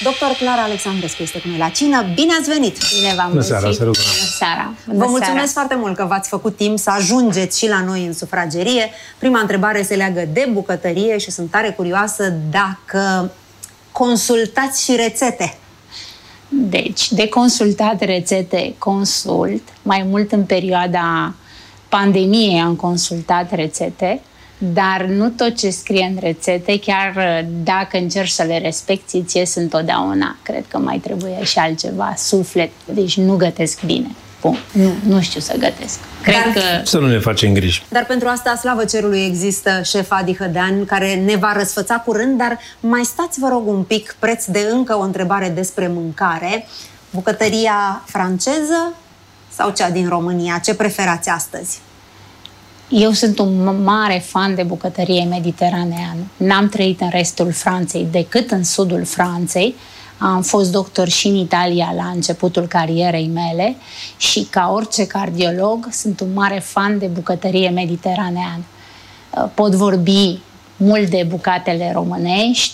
Dr. Clara Alexandrescu este cu noi la cină. Bine ați venit! Bine v-am găsit! Bună seara! Bună seara! Vă mulțumesc foarte mult că v-ați făcut timp să ajungeți și la noi în sufragerie. Prima întrebare se leagă de bucătărie și sunt tare curioasă dacă consultați și rețete. Deci, de consultat rețete, consult. Mai mult în perioada pandemiei am consultat rețete, dar nu tot ce scrie în rețete, chiar dacă încerci să le respecti, ție sunt întotdeauna. Cred că mai trebuie și altceva, suflet, deci nu gătesc bine. Bun, nu știu să gătesc. Cred că... Să nu ne facem griji. Dar pentru asta, slavă cerului, există șef Adi Hădean, care ne va răsfăța curând, dar mai stați, vă rog, un pic, preț de încă o întrebare despre mâncare. Bucătăria franceză sau cea din România? Ce preferați astăzi? Eu sunt un mare fan de bucătărie mediteraneană. N-am trăit în restul Franței decât în sudul Franței. Am fost doctor și în Italia la începutul carierei mele și ca orice cardiolog sunt un mare fan de bucătărie mediteraneană. Pot vorbi mult de bucatele românești,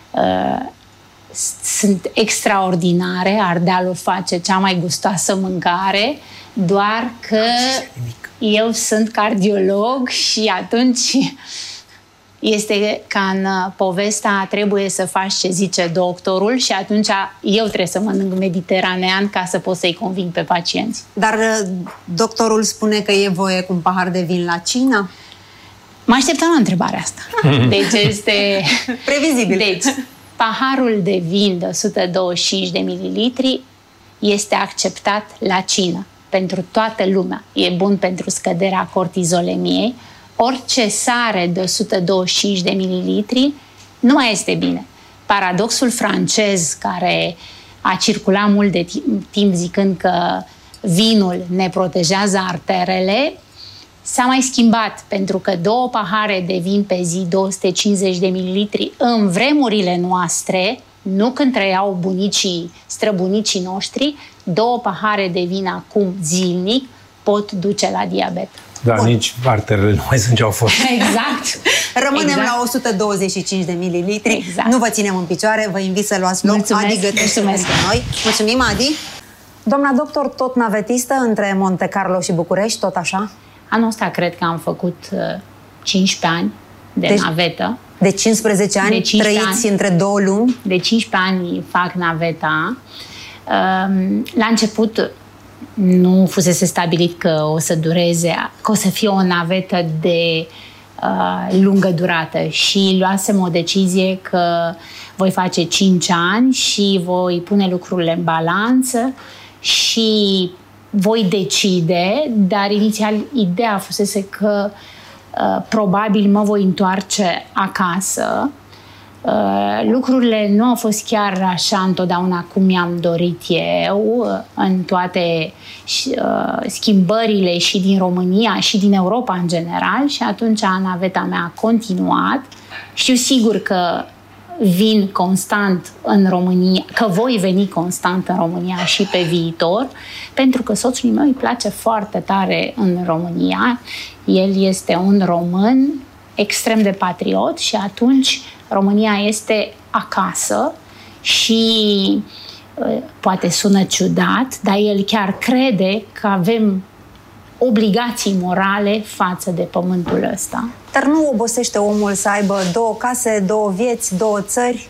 sunt extraordinare, Ardealul face cea mai gustoasă mâncare, doar că eu sunt cardiolog și atunci este ca în povestea trebuie să faci ce zice doctorul și atunci eu trebuie să mănânc mediteranean ca să pot să-i conving pe pacienți. Dar doctorul spune că e voie cu un pahar de vin la cină? Mă așteptam la întrebarea asta. Deci este... previzibil. Deci, paharul de vin de 125 de mililitri este acceptat la cină pentru toată lumea. E bun pentru scăderea cortizolemiei. Orice sare de 125 de mililitri nu mai este bine. Paradoxul francez, care a circulat mult de timp zicând că vinul ne protejează arterele, s-a mai schimbat, pentru că 2 pahare de vin pe zi, 250 de mililitri, în vremurile noastre, nu când trăiau bunicii, străbunicii noștri, 2 pahare de vin acum zilnic pot duce la diabet. Da, bun. Nici arterele nu mai sunt ce au fost. Exact. Rămânem la 125 de mililitri. Exact. Nu vă ținem în picioare, vă invit să luați loc. Mulțumesc. Adi gătește pentru noi. Mulțumim, Adi. Doamna doctor, tot navetistă între Monte Carlo și București, tot așa? Anul ăsta cred că am făcut 15 ani de navetă. De 15 ani trăiți între 2 lumi? De 15 ani fac naveta. La început nu fusese stabilit că o să dureze, că o să fie o navetă de lungă durată și luasem o decizie că voi face 5 ani și voi pune lucrurile în balanță și voi decide, dar inițial ideea fusese că probabil mă voi întoarce acasă. Lucrurile nu au fost chiar așa întotdeauna cum mi-am dorit eu, în toate schimbările și din România și din Europa în general, și atunci naveta mea a continuat. Știu sigur că vin constant în România, că voi veni constant în România și pe viitor, pentru că soțul meu îi place foarte tare în România. El este un român extrem de patriot și atunci România este acasă și poate sună ciudat, dar el chiar crede că avem obligații morale față de pământul ăsta. Dar nu obosește omul să aibă 2 case, 2 vieți, 2 țări?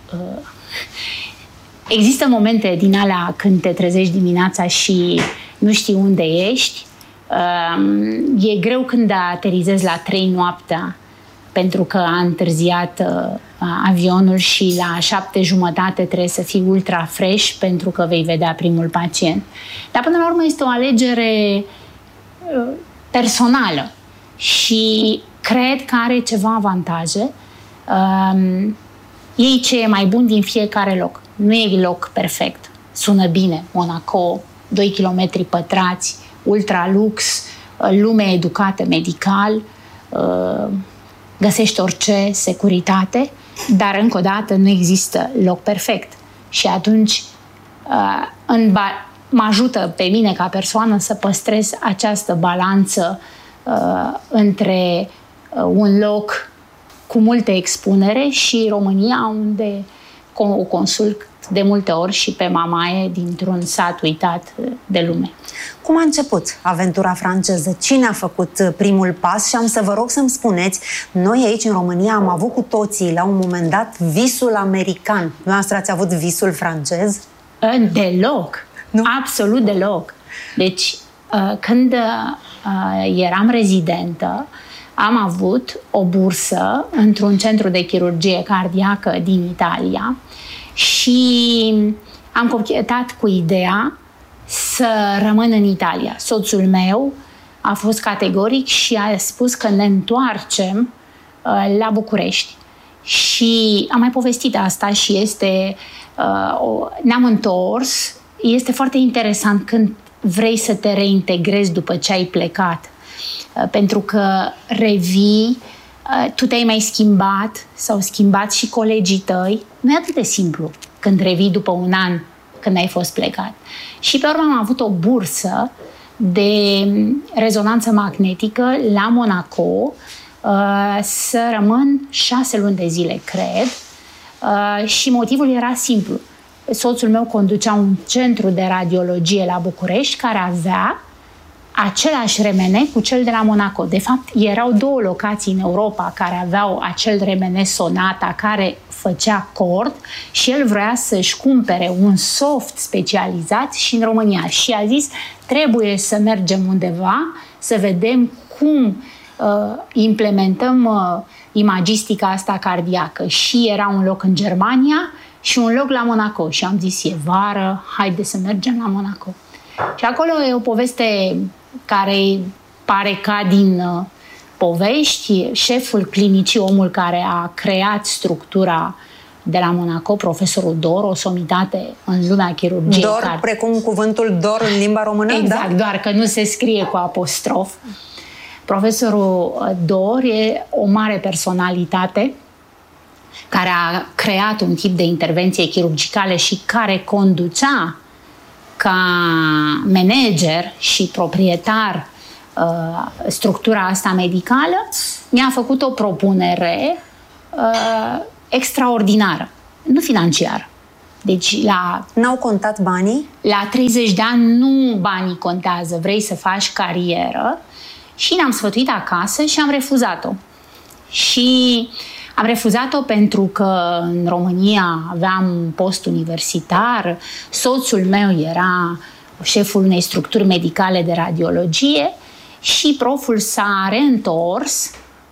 Există momente din alea când te trezești dimineața și nu știi unde ești. E greu când aterizezi la 3 noaptea pentru că a întârziat avionul și la 7:30 trebuie să fii ultra fresh pentru că vei vedea primul pacient. Dar până la urmă este o alegere personală și cred că are ceva avantaje. Iei ce e mai bun din fiecare loc. Nu e loc perfect. Sună bine, Monaco, 2 km pătrați, ultra lux, lume educată medical, găsești orice, securitate, dar încă o dată nu există loc perfect. Și atunci mă ajută pe mine ca persoană să păstrez această balanță între un loc cu multe expunere și România, unde o consult de multe ori și pe mamaie dintr-un sat uitat de lume. Cum a început aventura franceză? Cine a făcut primul pas? Și am să vă rog să-mi spuneți, noi aici în România am avut cu toții la un moment dat visul american. Noastră ați avut visul francez? Deloc. Nu? Absolut deloc. Deci, când eram rezidentă, am avut o bursă într-un centru de chirurgie cardiacă din Italia și am cochetat cu ideea să rămân în Italia. Soțul meu a fost categoric și a spus că ne întoarcem la București. Și am mai povestit asta și ne-am întors. Este foarte interesant când vrei să te reintegrezi după ce ai plecat. Pentru că revii, tu te-ai mai schimbat, s-au schimbat și colegii tăi. Nu e atât de simplu când revii după un an când ai fost plecat. Și pe urmă am avut o bursă de rezonanță magnetică la Monaco să rămân 6 luni de zile, cred. Și motivul era simplu. Soțul meu conducea un centru de radiologie la București care avea același remene cu cel de la Monaco. De fapt, erau 2 locații în Europa care aveau acel remene Sonata care făcea cord și el vrea să-și cumpere un soft specializat și în România. Și a zis, trebuie să mergem undeva să vedem cum implementăm imagistica asta cardiacă. Și era un loc în Germania și un loc la Monaco. Și am zis, e vară, haide să mergem la Monaco. Și acolo e o poveste care pare ca din povești. Șeful clinicii, omul care a creat structura de la Monaco, profesorul Dor, o somitate în lumea chirurgiei. Dor, precum cuvântul dor în limba română? Exact, da? Doar că nu se scrie cu apostrof. Profesorul Dor e o mare personalitate care a creat un tip de intervenție chirurgicală și care conducea ca manager și proprietar structura asta medicală, mi-a făcut o propunere extraordinară, nu financiară. Deci N-au contat banii? La 30 de ani nu banii contează, vrei să faci carieră și ne-am sfătuit acasă și am refuzat-o. Și am refuzat-o pentru că în România aveam post universitar, soțul meu era șeful unei structuri medicale de radiologie și proful s-a reîntors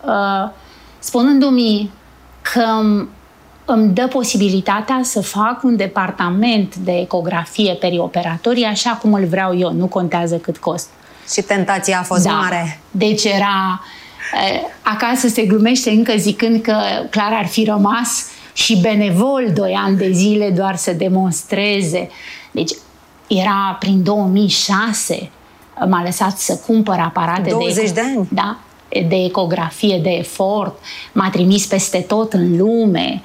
spunându-mi că îmi dă posibilitatea să fac un departament de ecografie perioperatorie așa cum îl vreau eu, nu contează cât cost. Și tentația a fost mare. Deci era... Acasă se glumește încă zicând că clar ar fi rămas și benevol 2 ani de zile doar să demonstreze. Deci era prin 2006, m-a lăsat să cumpăr aparate 20 de ani? Da, de ecografie, de efort, m-a trimis peste tot în lume,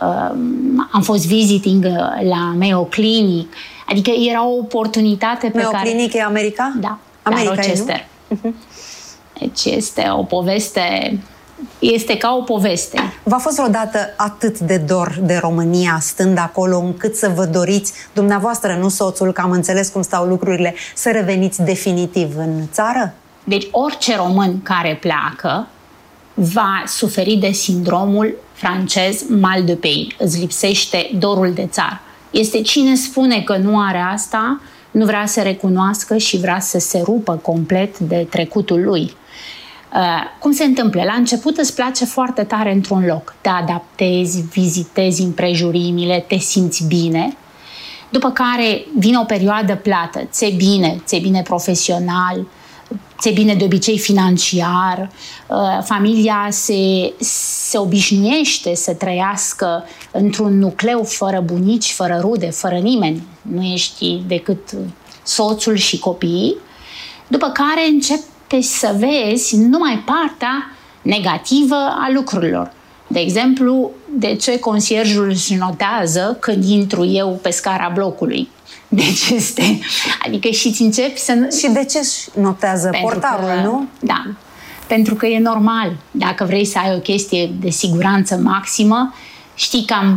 am fost visiting la Mayo Clinic, adică era o oportunitate pe Mayo Clinic e America? Da, America, la Rochester. Deci este o poveste, este ca o poveste. V-a fost vreodată atât de dor de România stând acolo încât să vă doriți, dumneavoastră, nu soțul, că am înțeles cum stau lucrurile, să reveniți definitiv în țară? Deci orice român care pleacă va suferi de sindromul francez mal de pays. Îți lipsește dorul de țară. Este cine spune că nu are asta, nu vrea să recunoască și vrea să se rupă complet de trecutul lui. Cum se întâmplă? La început îți place foarte tare într-un loc. Te adaptezi, vizitezi împrejurimile, te simți bine. După care vine o perioadă plată. Ți-e bine profesional, ți-e bine de obicei financiar, familia se obișnuiește să trăiască într-un nucleu fără bunici, fără rude, fără nimeni. Nu ești decât soțul și copiii. După care începi să vezi numai partea negativă a lucrurilor. De exemplu, de ce concierjul își notează când intru eu pe scara blocului. Deci este... Adică și-ți începi să... Și de ce își notează? Portarul, nu? Da. Pentru că e normal. Dacă vrei să ai o chestie de siguranță maximă, știi cam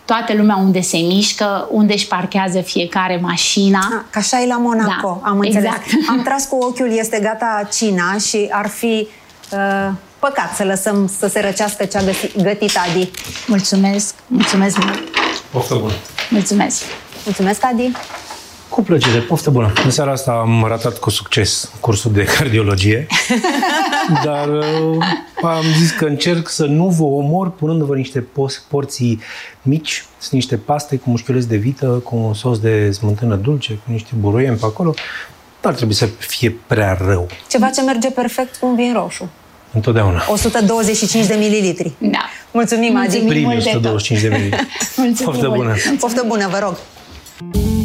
toată lumea unde se mișcă, unde își parchează fiecare mașina. Ca așa e la Monaco, Da, am înțeles. exact. Am tras cu ochiul, este gata cina și ar fi păcat să lăsăm să se răcească ce a gătit Adi. Mulțumesc, mulțumesc mult. Poftă bună! Mulțumesc. Mulțumesc, Adi. Cu plăcere, poftă bună! În seara asta am ratat cu succes cursul de cardiologie, dar am zis că încerc să nu vă omor punându-vă niște porții mici, sunt niște paste cu mușchiuleți de vită, cu un sos de smântână dulce, cu niște buroieni pe acolo. Nu ar trebui să fie prea rău. Ceva ce merge perfect cu un vin roșu. Întotdeauna. 125 de mililitri. Da. Mulțumim, Adi. Mulțumim Primii mult de tot. 125 de mililitri. Mulțumim Poftă mult. bună! Poftă bună, vă rog.